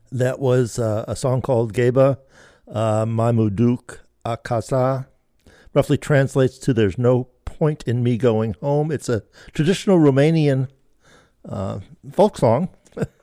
That was a song called Geba Mamuduk Akasa. Roughly translates to "There's no point in me going home." It's a traditional Romanian folk song.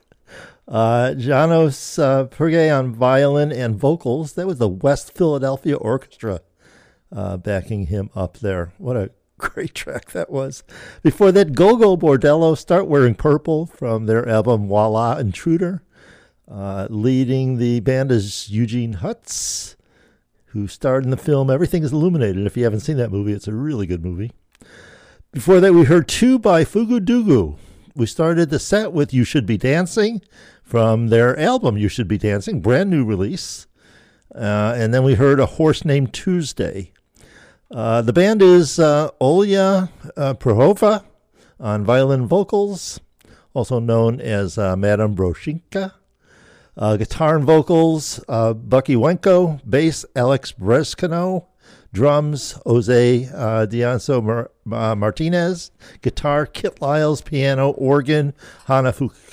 Janos Purge on violin and vocals. That was the West Philadelphia Orchestra backing him up there. What a great track that was. Before that, Gogo Bordello, Start Wearing Purple, from their album Voila Intruder. Leading the band is Eugene Hutz, who starred in the film Everything is Illuminated. If you haven't seen that movie, it's a really good movie. Before that, we heard Two by Fugu Dugu. We started the set with You Should Be Dancing from their album You Should Be Dancing, brand new release. And then we heard A Horse Named Tuesday. The band is Olya Prohova on violin vocals, also known as Madame Broshinka. Guitar and vocals, Bucky Wenko. Bass, Alex Breskano. Drums, Jose Dianso Martinez. Guitar, Kit Lyles. Piano, organ, Hana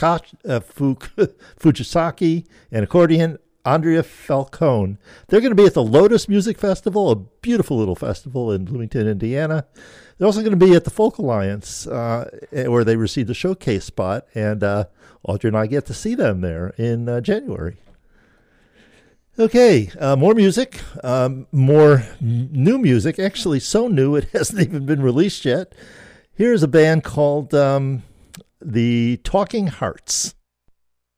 Fujisaki. And accordion, Andrea Falcone. They're going to be at the Lotus Music Festival, a beautiful little festival in Bloomington, Indiana. They're also going to be at the Folk Alliance, where they received a showcase spot, and Audrey and I get to see them there in January. Okay, more music, more new music, actually so new it hasn't even been released yet. Here's a band called the Talking Hearts.